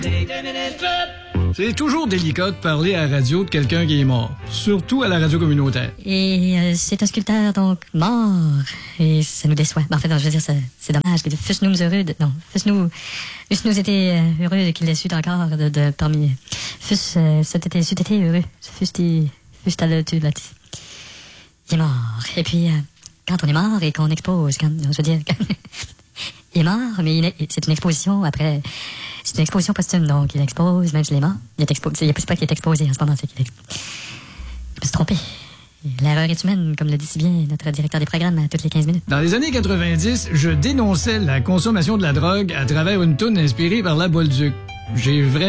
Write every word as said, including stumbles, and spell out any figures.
C'est toujours délicat de parler à la radio de quelqu'un qui est mort, surtout à la radio communautaire. Et euh, c'est un sculpteur, donc, mort. Et ça nous déçoit. Ben, en fait, non, je veux dire, ça, c'est dommage. Fûs-nous heureux de... Non, fûs-nous... Fûs-nous été euh, heureux qu'il ait su encore de, de parmi... Fûs... Euh, ça t'était... C'eût été heureux. Fûs-tu... Fûs-tu là-dessus, là-dessus. Il est mort. Et puis, euh, quand on est mort et qu'on expose, quand... Je veux dire... Quand, il est mort, mais il est, c'est une exposition après... C'est une exposition posthume, donc il expose, même s'il est mort. Il est exposé. C'est pas qu'il est exposé en ce moment, c'est qu'il est... Je me suis trompé. L'erreur est humaine, comme le dit si bien notre directeur des programmes à toutes les quinze minutes. Dans les années quatre-vingt-dix, je dénonçais la consommation de la drogue à travers une toune inspirée par la Bolduc. J'ai vraiment